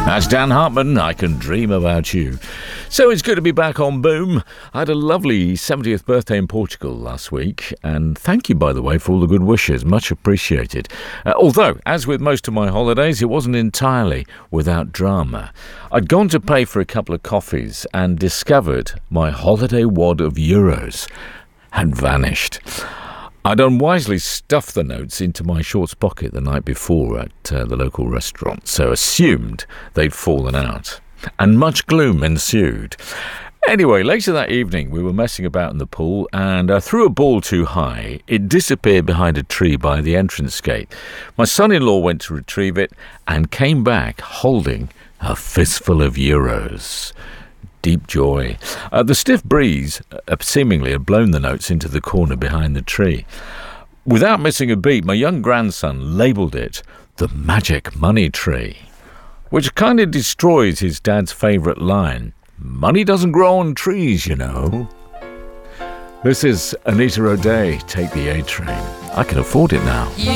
That's Dan Hartman, I Can Dream About You. So it's good to be back on Boom. I had a lovely 70th birthday in Portugal last week, and thank you, by the way, for all the good wishes. Much appreciated. Although, as with most of my holidays, it wasn't entirely without drama. I'd gone to pay for a couple of coffees and discovered my holiday wad of euros had vanished. I'd unwisely stuffed the notes into my shorts pocket the night before at the local restaurant, so assumed they'd fallen out. And much gloom ensued. Anyway, later that evening, we were messing about in the pool, and I threw a ball too high. It disappeared behind a tree by the entrance gate. My son-in-law went to retrieve it and came back holding a fistful of euros. Deep joy. The stiff breeze seemingly had blown the notes into the corner behind the tree. Without missing a beat, my young grandson labelled it the magic money tree, which kind of destroys his dad's favourite line, "Money doesn't grow on trees, you know." This is Anita O'Day, Take the A Train. I can afford it now.